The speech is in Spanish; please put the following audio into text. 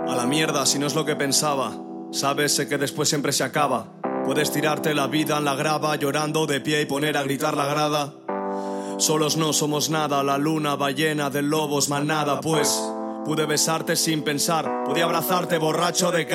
A la mierda, si no es lo que pensaba. Sabes, sé que después siempre se acaba. Puedes tirarte la vida en la grava, llorando de pie y poner a gritar la grada. Solos no somos nada, la luna va llena de lobos, manada, pues pude besarte sin pensar, podía abrazarte borracho de